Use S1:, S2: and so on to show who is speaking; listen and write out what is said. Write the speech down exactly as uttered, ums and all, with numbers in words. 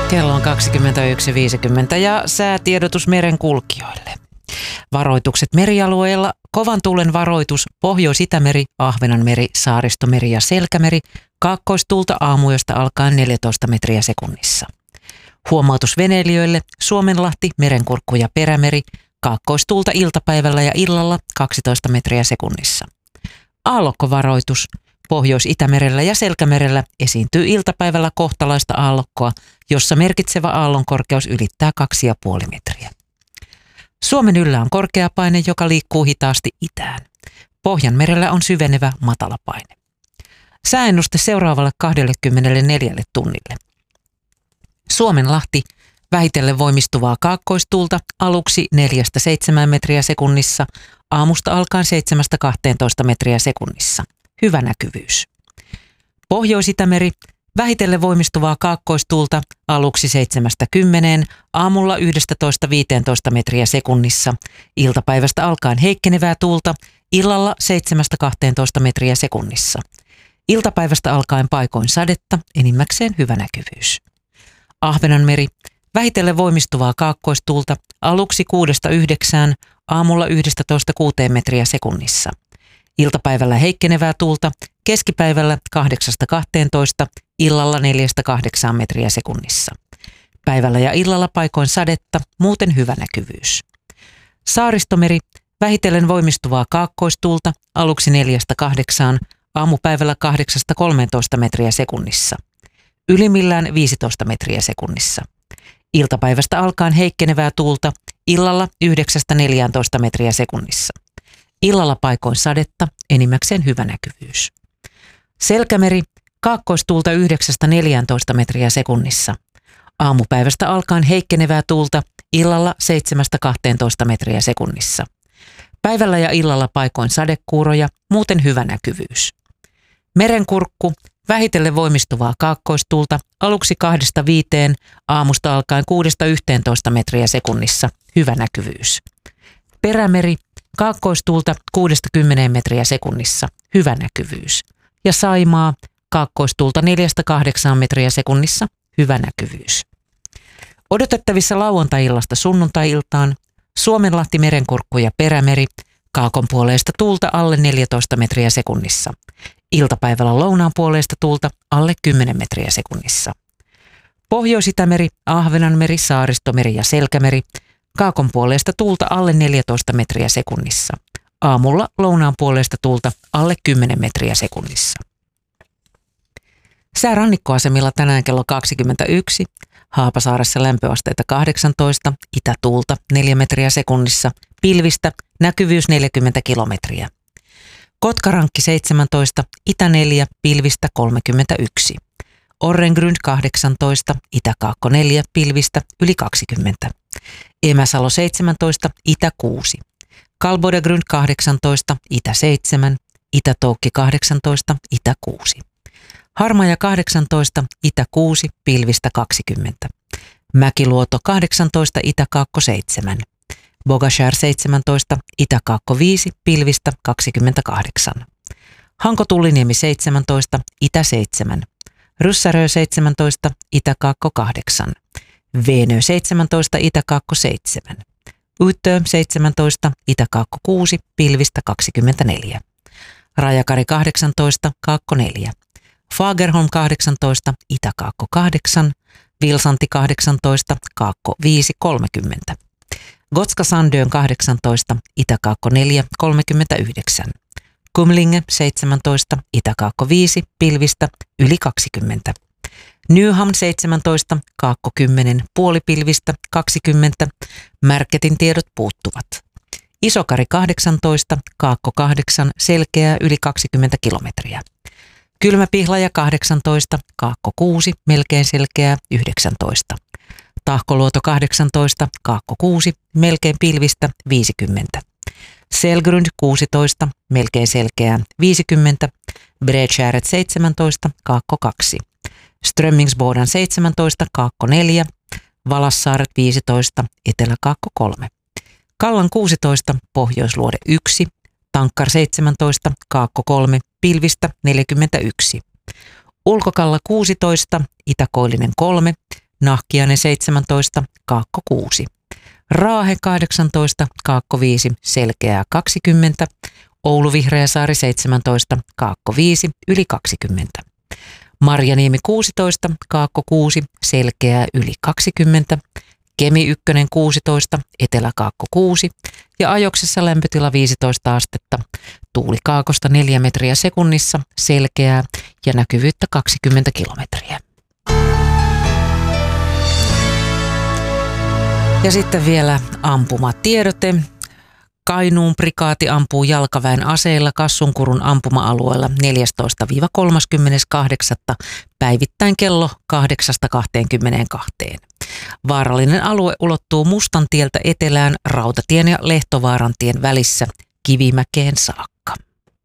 S1: Kello on kaksikymmentäyksi viisikymmentä ja säätiedotus merenkulkijoille. Varoitukset merialueilla: kovan tuulen varoitus Pohjois-Itämeri, Ahvenanmeri, Saaristomeri ja Selkämeri, kaakkoistuulta aamuyöstä alkaen neljätoista metriä sekunnissa. Huomautus veneilijöille: Suomenlahti, Merenkurkku ja Perämeri, kaakkoistuulta iltapäivällä ja illalla kaksitoista metriä sekunnissa. Aallokkovaroitus: Pohjois-Itämerellä ja Selkämerellä esiintyy iltapäivällä kohtalaista aallokkoa, jossa merkitsevä aallonkorkeus ylittää kaksi pilkku viisi metriä. Suomen yllä on korkeapaine, joka liikkuu hitaasti itään. Pohjanmerellä on syvenevä matalapaine. Sääennuste seuraavalle kaksikymmentäneljä tunnille. Suomenlahti: vähitellen voimistuvaa kaakkoistuulta, aluksi neljästä seitsemään metriä sekunnissa, aamusta alkaen seitsemästä kahteentoista metriä sekunnissa. Hyvä näkyvyys. Pohjois-Itämeri: vähitellen voimistuvaa kaakkoistuulta, aluksi seitsemästä kymmeneen, aamulla yksitoista viisitoista metriä sekunnissa, iltapäivästä alkaen heikkenevää tuulta, illalla seitsemästä kahteentoista metriä sekunnissa. Iltapäivästä alkaen paikoin sadetta, enimmäkseen hyvä näkyvyys. Ahvenanmeri: vähitellen voimistuvaa kaakkoistuulta, aluksi kuudesta yhdeksään, aamulla yksitoista kuuteen metriä sekunnissa. Iltapäivällä heikkenevää tuulta, keskipäivällä kahdeksasta kahteentoista, illalla neljästä kahdeksaan metriä sekunnissa. Päivällä ja illalla paikoin sadetta, muuten hyvä näkyvyys. Saaristomeri: vähitellen voimistuvaa kaakkoistuulta, aluksi neljästä kahdeksaan, aamupäivällä kahdeksasta kolmeentoista metriä sekunnissa. Ylimmillään viisitoista metriä sekunnissa. Iltapäivästä alkaen heikkenevää tuulta, illalla yhdeksästä neljääntoista metriä sekunnissa. Illalla paikoin sadetta, enimmäkseen hyvä näkyvyys. Selkämeri: kaakkoistuulta yhdeksästä neljääntoista metriä sekunnissa. Aamupäivästä alkaen heikkenevää tuulta, illalla seitsemästä kahteentoista metriä sekunnissa. Päivällä ja illalla paikoin sadekuuroja, muuten hyvä näkyvyys. Merenkurkku: vähitellen voimistuvaa kaakkoistuulta, aluksi kahdesta viiteen, aamusta alkaen kuudesta yhteentoista metriä sekunnissa, hyvä näkyvyys. Perämeri: kaakkoistuulta kuudesta kymmeneen metriä sekunnissa, hyvä näkyvyys. Ja Saimaa: kaakkoistuulta neljästä kahdeksaan metriä sekunnissa, hyvä näkyvyys. Odotettavissa lauantai-illasta sunnuntai-iltaan: Suomenlahti, Merenkurkku ja Perämeri, kaakon puoleista tuulta alle neljätoista metriä sekunnissa. Iltapäivällä lounaan puoleista tuulta alle kymmenen metriä sekunnissa. Pohjois-Itämeri, Ahvenanmeri, Saaristomeri ja Selkämeri, kaakon puoleista tuulta alle neljätoista metriä sekunnissa. Aamulla lounaan puoleista tuulta alle kymmenen metriä sekunnissa. Sää rannikkoasemilla tänään kello kaksikymmentäyksi. Haapasaaressa lämpöasteita kahdeksantoista, itätuulta neljä metriä sekunnissa, pilvistä, näkyvyys neljäkymmentä kilometriä. Kotkarankki seitsemäntoista, itä neljä, pilvistä kolmekymmentäyksi. Orrengrund kahdeksantoista, itäkaakko neljä, pilvistä yli kaksikymmentä. Emäsalo seitsemäntoista, itä kuusi. Kalbodegrund kahdeksantoista, itä seitsemän, Itätoukki kahdeksantoista, itä kuusi. Harmaja kahdeksantoista, itä kuusi, pilvistä kaksikymmentä. Mäkiluoto kahdeksantoista, itäkaakko seitsemän. Bogashär seitsemäntoista, itäkaakko viisi, pilvistä kaksikymmentäkahdeksan. Hanko-Tulliniemi seitsemäntoista, itä seitsemän. Ryssärö seitsemäntoista, itäkaakko kahdeksan. Veenö seitsemäntoista, itäkaakko seitsemän. Uittö seitsemäntoista, itäkaakko kuusi, pilvistä kaksikymmentäneljä. Rajakari kahdeksantoista, kaakko neljä. Fagerholm kahdeksantoista, itäkaakko kahdeksan. Vilsanti kahdeksantoista, kaakko viisi, kolmekymmentä. Gotska Sandön kahdeksantoista, itäkaakko neljä, kolmekymmentäyhdeksän. Kumlinge seitsemäntoista, itäkaakko viisi, pilvistä yli kaksikymmentä. Nyhamn seitsemäntoista, kaakko kymmenen, puolipilvistä kaksikymmentä. Märketin tiedot puuttuvat. Isokari kahdeksantoista, kaakko kahdeksan, selkeää yli kaksikymmentä kilometriä. Kylmäpihlaja kahdeksantoista, kaakko kuusi, melkein selkeää yhdeksäntoista. Tahkoluoto kahdeksantoista, kaakko kuusi, melkein pilvistä viisikymmentä. Selgrund kuusitoista, melkein selkeää viisikymmentä. Bredskäret seitsemäntoista, kaakko kaksi. Strömmingsbodan seitsemäntoista, kaakko neljä. Valassaaret viisitoista, eteläkaakko kolme. Kallan kuusitoista, pohjoisluode yksi. Tankkar seitsemäntoista, kaakko kolme, pilvistä neljäkymmentäyksi. Ulkokalla kuusitoista, itäkoillinen kolme. Nahkiainen seitsemäntoista, Kaakko kuusi. Raahe kahdeksantoista, Kaakko viisi, Selkeää kaksikymmentä. Oulu Vihreäsaari seitsemäntoista, Kaakko viisi, yli kaksikymmentä. Marjaniemi kuusitoista, Kaakko kuusi, Selkeää yli kaksikymmentä. Kemi ykkönen kuusitoista, Etelä-Kaakko kuusi ja Ajoksessa lämpötila viisitoista astetta. Tuuli kaakosta neljä metriä sekunnissa, selkeää ja näkyvyyttä kaksikymmentä kilometriä. Ja sitten vielä ampumatiedote. Kainuun prikaati ampuu jalkaväen aseilla Kassunkurun ampuma-alueella neljästoista kolmaskymmeneskahdeksas päivittäin kello kahdeksasta kahteenkymmeneenkahteen. Vaarallinen alue ulottuu Mustantieltä etelään Rautatien ja Lehtovaarantien välissä Kivimäkeen saakka.